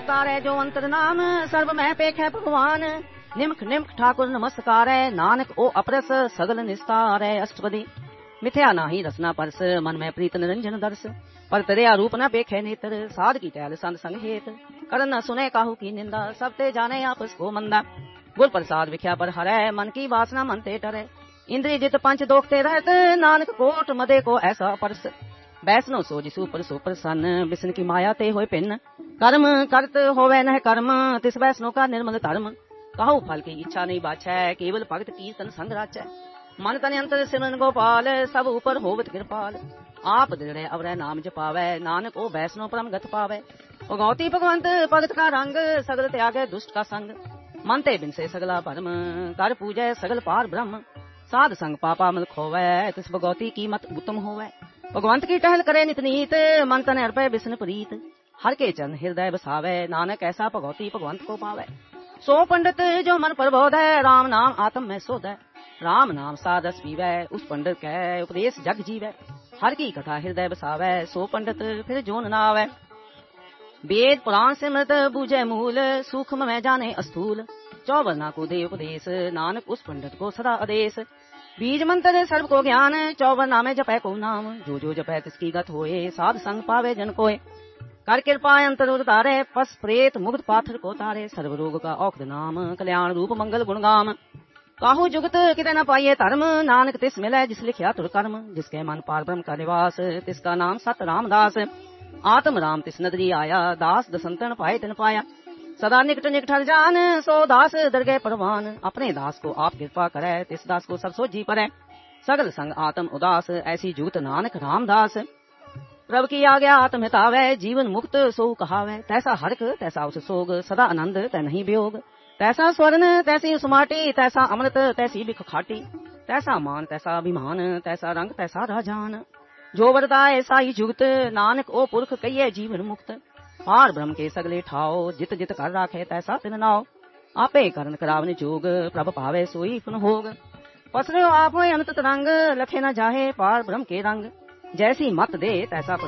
उतारे जो अंतर नाम सर्व मह पेखे भगवान निमख निमख ठाकुर नमस्कारै नानक ओ अपरस सगल निस्तारै अष्टपदी मिथ्या नाही रसना परस मन में प्रीत निरंजन दर्श पर तेरे रूप न पेखे नेत्र साध की टहल संत संग हेत करन न सुने काहू की निंदा सब ते जाने आपस को मंदा गुर प्रसाद विख्या पर हरै मन की वासना मन ते टरे इंद्रिय जित पंच दोखते रहत नानक कोट मदे को ऐसा परस बैसनो सो जिसु पर सो प्रसन्न बिसन की माया ते होए पिन कर्म करत होवे नह कर्म तिस बैसनो का निर्मल धर्म कहु फल की इच्छा नहीं बाछै केवल भगत कीर्तन संग राचै मन तन अंतर सिमरन गोपाल सब ऊपर होवत कृपाल आप दृढ़ अवरै नाम जपावै नानक ओ बैसनो परम गत पावै भगवती भगवंत भगत का रंग सगल त्यागै दुष्ट का संग मन ते बिन से सगला भरम कर पूजै सगल पार ब्रह्म साध संग पापा मल खोवै तिस भगवती की मत उत्तम होवै भगवंत की टहल करे नित नीत मन तन अर्पै बिसन प्रीत हर के चरण हृदय बसावै नानक ऐसा भगवती भगवंत को पावै सो पंडित जो मन प्रबोध है राम नाम आत्म में शोध है राम नाम सादस पीवै उस पंडित कै उपदेश जग जीवै हर की कथा हृदय बसावै सो पंडित फिर जोन न आवै वेद पुराण सिमरत बूझे मूल सूक्ष्म में जाने अस्थूल चौबरना को दे उपदेश नानक उस पंडित को सदा आदेश बीज मंत्र सर्व को ज्ञान चौबरना में जपै को नाम जो जपै तिसकी गत होए साध संग पावे जन कोय कर कृपा अंतर उतारे पस प्रेत मुग्ध पाथर को तारे सर्व रोग का औषध नाम कल्याण रूप मंगल गुणगाम काहू जुगत किते न पाइये धर्म नानक तिस मिलै जिस लिखिया तुर कर्म जिसके मन पार ब्रह्म का निवास तिसका नाम सत रामदास आत्म राम तिस नदरी आया दास दसंतन पाए तिन पाया सदा निकट निकट हर जान सो दास दरगे परवान अपने दास को आप कृपा करे तिस दास को सब सोझी परै सगल संग आत्म उदास ऐसी जुगत नानक रामदास प्रभु की आज्ञा आत्म हितावै जीवन मुक्त सो कहावै तैसा हरक तैसा उस सोग सदा आनंद तै नहीं वियोग तैसा स्वर्ण तैसी सुमाटी तैसा अमृत तैसी बिख खाटी तैसा मान तैसा अभिमान तैसा रंग तैसा राजान जो वरदाए साई जुगत नानक ओ पुरख कहिए जीवन मुक्त पार ब्रह्म के सगले ठाओ जित जित कर राखे तैसा तिन नाओ आपे करण करावन जोग प्रभ पावे सोई पुन होग पसरो आप अनंत तरंग लखे न जाहे पार ब्रह्म के रंग जैसी मत दे तैसा